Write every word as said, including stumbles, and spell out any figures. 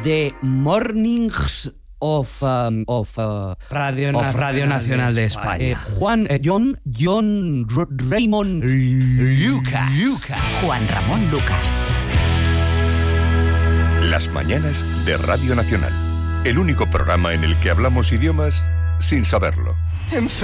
The Mornings of, um, of, uh, Radio, of Nacional Radio Nacional de España. de España. Eh, Juan, eh, John, John R- Raymond Lucas. Lucas. Juan Ramón Lucas. Las mañanas de Radio Nacional. El único programa en el que hablamos idiomas sin saberlo. En